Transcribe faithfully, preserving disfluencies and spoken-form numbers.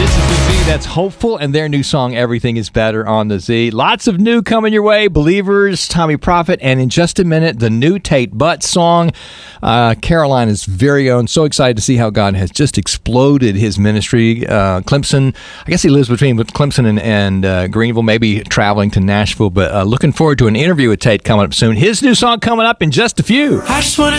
This is the Z That's Hopeful, and their new song, Everything is Better, on the Z. Lots of new coming your way. Believers, Tommy Prophet, and in just a minute, the new Tate Butt song. Uh, Carolina's very own. So excited to see how God has just exploded his ministry. Uh, Clemson, I guess he lives between Clemson and, and uh, Greenville, maybe traveling to Nashville, but uh, looking forward to an interview with Tate coming up soon. His new song coming up in just a few. I just want to